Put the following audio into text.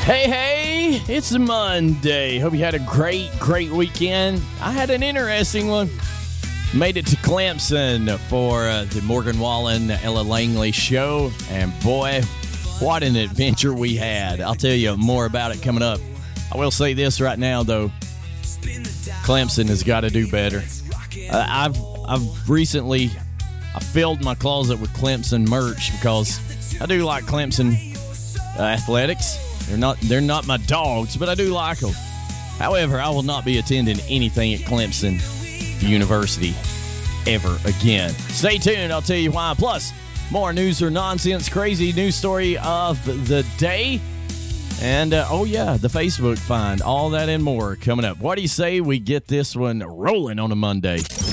Hey, it's Monday. Hope you had a great weekend. I had an interesting one. Made it to Clemson for the Morgan Wallen, Ella Langley show. And boy, what an adventure we had. I'll tell you more about it coming up. I will say this right now, though. Clemson has got to do better. I've recently filled my closet with Clemson merch because I do like Clemson athletics. They're not my dogs, but I do like them. However, I will not be attending anything at Clemson University ever again. Stay tuned. I'll tell you why. Plus, more news or nonsense, crazy news story of the day. And, the Facebook find. All that and more coming up. What do you say we get this one rolling on a Monday?